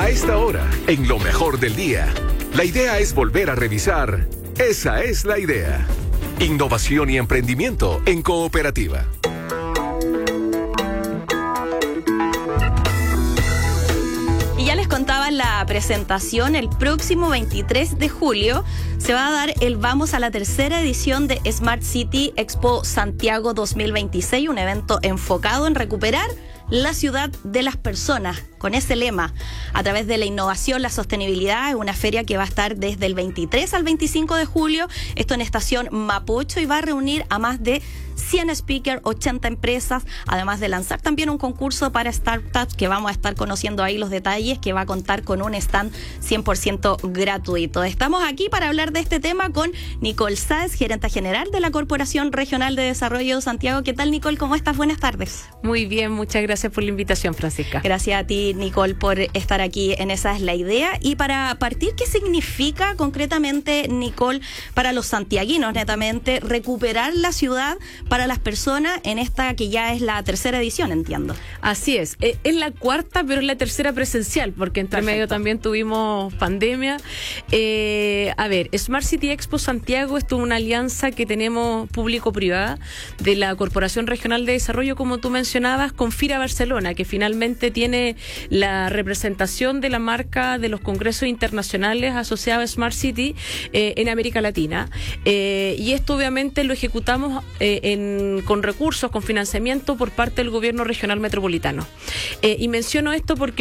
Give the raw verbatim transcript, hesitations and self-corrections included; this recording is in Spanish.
A esta hora, en lo mejor del día, la idea es volver a revisar. Esa es la idea. Innovación y emprendimiento en cooperativa. Y ya les contaba en la presentación, el próximo veintitrés de julio se va a dar el Vamos a la tercera edición de Smart City Expo Santiago dos mil veintiséis, un evento enfocado en recuperar la ciudad de las personas, con ese lema, a través de la innovación, la sostenibilidad. Es una feria que va a estar desde el veintitrés al veinticinco de julio, esto en Estación Mapocho, y va a reunir a más de cien speakers, ochenta empresas, además de lanzar también un concurso para startups que vamos a estar conociendo ahí los detalles, que va a contar con un stand cien por ciento gratuito. Estamos aquí para hablar de este tema con Nicole Sáez, gerente general de la Corporación Regional de Desarrollo Santiago. ¿Qué tal, Nicole? ¿Cómo estás? Buenas tardes. Muy bien, muchas gracias por la invitación, Francisca. Gracias a ti, Nicole, por estar aquí en Esa es la Idea. Y para partir, ¿qué significa concretamente, Nicole, para los santiaguinos, netamente, recuperar la ciudad para las personas en esta que ya es la tercera edición, entiendo? Así es, eh, es la cuarta, pero es la tercera presencial, porque entre Perfecto. medio también tuvimos pandemia. Eh, a ver, Smart City Expo Santiago, esto es una alianza que tenemos público-privada de la Corporación Regional de Desarrollo, como tú mencionabas, con FIRA Barcelona, que finalmente tiene la representación de la marca de los congresos internacionales asociados a Smart City eh, en América Latina. Eh, y esto obviamente lo ejecutamos eh, en, con recursos, con financiamiento por parte del gobierno regional metropolitano. Eh, y menciono esto porque